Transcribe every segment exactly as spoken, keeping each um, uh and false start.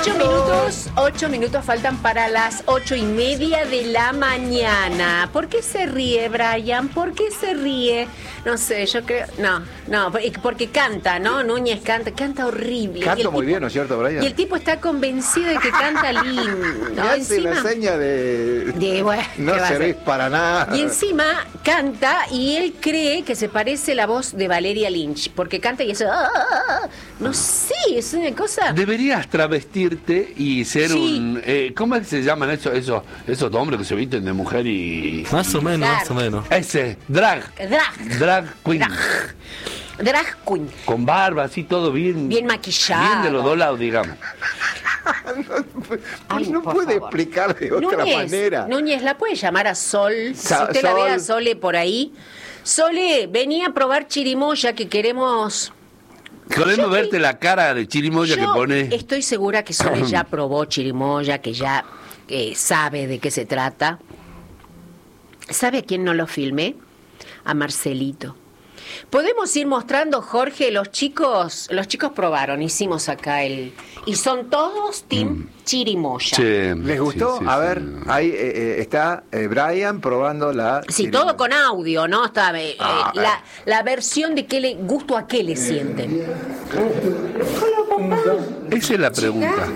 Ocho minutos, ocho minutos faltan para las ocho y media de la mañana. ¿Por qué se ríe, Brian? ¿Por qué se ríe? No sé, yo creo... No, no, porque canta, ¿no? Núñez canta, canta horrible. Canta muy tipo, bien, ¿no es cierto, Brian? Y el tipo está convencido de que canta lindo. Me hace encima, la seña de... de bueno, no servís para nada. Y encima canta y él cree que se parece la voz de Valeria Lynch, porque canta y eso... ¡Ah! No sé, es una cosa... Deberías travestirte y ser Sí. un... Eh, ¿Cómo es que se llaman esos, esos, esos hombres que se visten de mujer y... Más o menos, Claro. más o menos. Ese, drag. Drag. Drag queen. Drag. Drag queen. Con barba, así todo bien... Bien maquillado. Bien de los dos lados, digamos. Pues Ay, no por puede favor. explicar de otra Núñez, manera. Núñez, ¿la puede llamar a Sol? Sa- si usted la Sol. ve a Sole por ahí. Sole, venía a probar chirimoya que queremos... Queremos Yo verte que- la cara de chirimoya que Yo pone... estoy segura que Sole ya probó chirimoya, que ya eh, sabe de qué se trata. ¿Sabe a quién no lo filmé? A Marcelito. Podemos ir mostrando, Jorge, los chicos, los chicos probaron, hicimos acá el... Y son todos team chirimoya. Sí, ¿Les gustó? sí, sí, a sí. ver, ahí eh, eh, está eh, Brian probando la... Sí, chirimoya. todo con audio, ¿no? Está, eh, Ah, eh, la, la versión de qué le gusto a qué le sienten. Esa es la pregunta.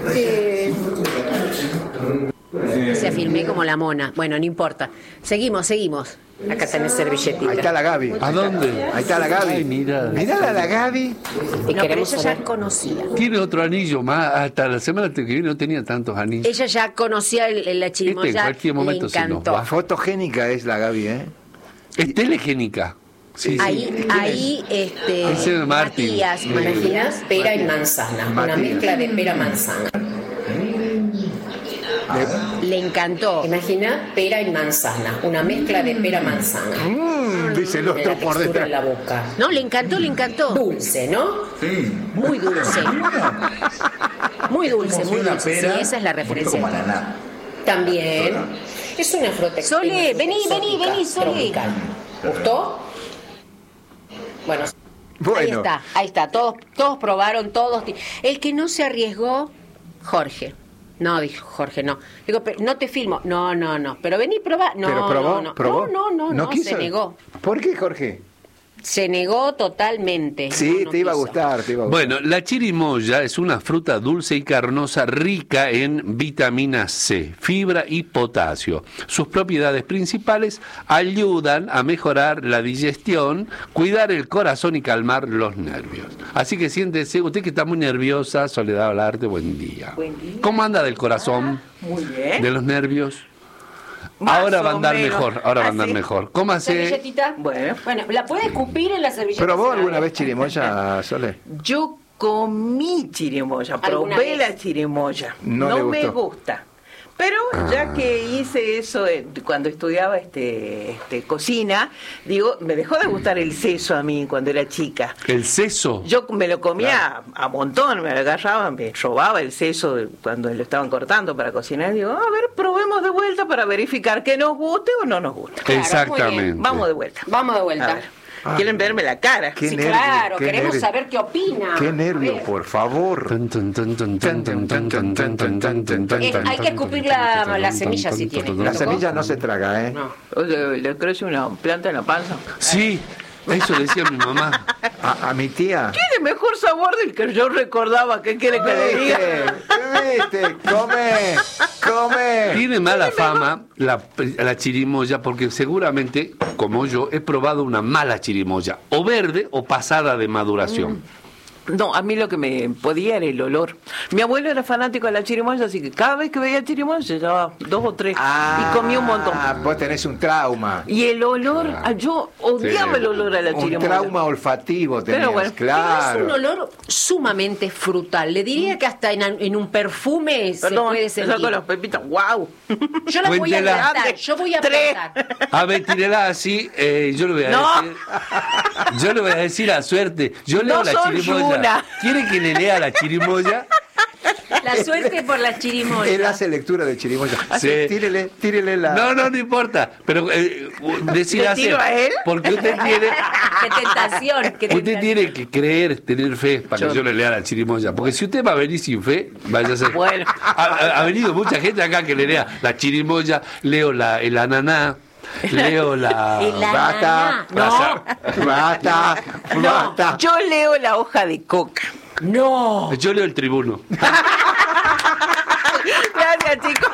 Se filmé como la mona. Bueno, no importa. Seguimos, seguimos. Acá tenés servilletita. Ahí está la Gaby. ¿A dónde? Ahí está la Gaby. Ay, mira. Mirá a la Gaby. Y no, pero ella ya conocía. Tiene otro anillo más. Hasta la semana que viene no tenía tantos anillos. Ella ya conocía el, el- la Este en chirimoya, cualquier le momento se nos encantó. va. Fotogénica es la Gaby, ¿eh? Es telegénica. Sí, sí. Ahí, ahí, este, Ese es Martín. Matías, Matías, pera y manzana, una Matías. mezcla de pera manzana. Le encantó. Imagina pera y manzana, una mezcla de pera manzana. Mm, dice el otro La por textura detrás. en la boca. No, le encantó, le encantó. Dulce, ¿no? Sí. Muy dulce. Muy dulce, Como si muy una dulce. Sí, pera, esa es la un poquito referencia. como ananá. También. Es una fruta. Sole, vení, vení, vení, Sole. ¿Gustó? Bueno, ahí Bueno. está, ahí está. Todos, todos probaron, todos. El que no se arriesgó, Jorge. No, dijo Jorge, no. Digo, pero no te filmo. No, no, no. Pero vení, probá. No, Pero probó, no, no. probó. No, no, no, no, quiso. se negó. ¿Por qué, Jorge? Se negó totalmente. Sí, No, no te iba a quiso. gustar, te iba a gustar. Bueno, la chirimoya es una fruta dulce y carnosa rica en vitamina C, fibra y potasio. Sus propiedades principales ayudan a mejorar la digestión, cuidar el corazón y calmar los nervios. Así que siéntese, usted que está muy nerviosa, Soledad Olarte, buen día. Buen día. ¿Cómo anda del corazón? Muy bien. ¿De los nervios? Más Ahora va a o andar menos. mejor, ahora va a ¿Ah, andar sí? mejor. ¿Cómo hace? ¿Servilletita? Bueno. Bueno, ¿la puede escupir en la servilleta? ¿Probó Se la alguna dejo. vez chirimoya, Sole? Yo comí chirimoya, ¿Alguna probé vez? la chirimoya. No No, le me gustó. gusta. Pero ya que hice eso eh, cuando estudiaba este, este cocina, digo, me dejó de gustar el seso a mí cuando era chica. ¿El seso? Yo me lo comía a montón, me lo agarraba, me robaba el seso de- cuando lo estaban cortando para cocinar. Digo, a ver, probemos de vuelta para verificar que nos guste o no nos gusta. Claro, muy Exactamente. bien. Vamos de vuelta. Vamos de A vuelta. ver, ¿quieren verme la cara? Qué Sí, nervio, claro, qué queremos nervio. saber qué opina. Qué A nervio, ver. por favor. Tan, tan, tan, tan, tan, tan, tan, tan, tan, tan, tan, tan, tan, Eh, hay que escupir la- la semilla si tiene. La semilla no se traga, ¿eh? No. ¿O ¿Le, le crece una planta en la panza? Sí, eso decía mi mamá. A, a mi tía. Tiene mejor sabor del que yo recordaba. ¿Qué quiere que le diga? ¿Viste? ¿Viste? Come, come. Tiene mala fama la, la chirimoya porque seguramente, como yo, he probado una mala chirimoya, o verde o pasada de maduración. No, a mí lo que me podía era el olor. Mi abuelo era fanático de la chirimoya, así que cada vez que veía chirimoya se llevaba dos o tres y comía un montón. Ah, vos tenés un trauma. Y el olor, ah, yo odiaba Sí. el olor a la Un chirimoya. trauma olfativo tenías, Pero bueno, Pero es claro. un olor sumamente frutal. Le diría que hasta en, en un perfume se Perdón, puede me sentir. saco las pepitas, wow. Yo la voy a Cuéntela. plantar. Yo voy a Tres. plantar. A ver, tírela así, eh, yo le voy a No. decir. Yo le voy a decir a suerte. Yo leo No la soy chirimoya. una. ¿Quiere que le lea la chirimoya? La suerte por las chirimoyas. Él hace lectura de chirimoya. Sí. Tírele, tírele la... No, no, no importa. Pero eh, decir ¿Le hacer. tiro a él? Porque usted tiene. Qué tentación. Qué Usted tentación. tiene que creer, tener fe para Yo- que yo le lea la chirimoya. Porque si usted va a venir sin fe, vaya a ser. Bueno. Ha, ha- ha venido mucha gente acá que le lea la chirimoya, leo la, el ananá, leo la. El Basta, ananá. basta, No, basta. yo leo la hoja de coca. No. Yo leo el tribuno. Gracias, chicos.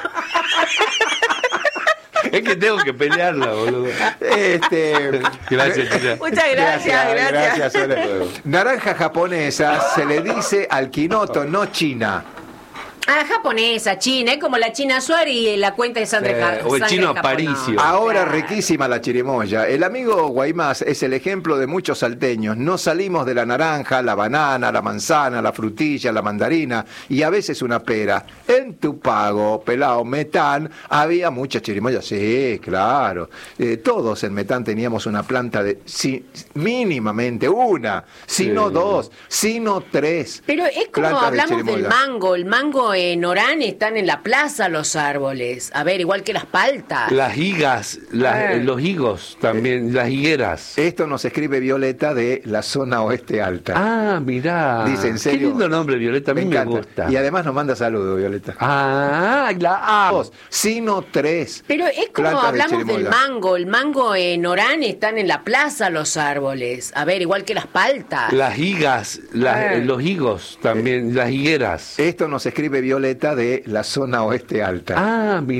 Es que tengo que pelearla, boludo. Este, Gracias, China. Muchas gracias, gracias. gracias, Sole. Naranja japonesa se le dice al quinoto, no china. Ah, japonesa, china, es como la China Suárez y la cuenta de Sandra Eh, Jar- o el Sandra chino Japón, Aparicio. no. Ahora Claro. riquísima la chirimoya. El amigo Guaymás es el ejemplo de muchos salteños. No salimos de la naranja, la banana, la manzana, la frutilla, la mandarina y a veces una pera. En Tupago, Pelao, Metán, había mucha chirimoya. Sí, claro. Eh, todos en Metán teníamos una planta de si, mínimamente una, si Sí. no dos, si no tres. Pero es como plantas de hablamos del chirimoya. mango. El mango en Orán están en la plaza los árboles. A ver, igual que las paltas. Las higas, las- Ah. los higos también, las higueras. Esto nos escribe Violeta de la zona oeste alta. Ah, mirá. Dice, en serio. Qué lindo nombre, Violeta. A mí me, encanta. gusta. Y además nos manda saludos, Violeta. Ah, la amo. Dos, sino tres. Pero es como plantas de hablamos del chirimoya. mango. El mango en Orán están en la plaza los árboles. A ver, igual que las paltas. Las higas, las- Ah. los higos también, las higueras. Esto nos escribe Violeta de la zona oeste alta. Ah, mirá.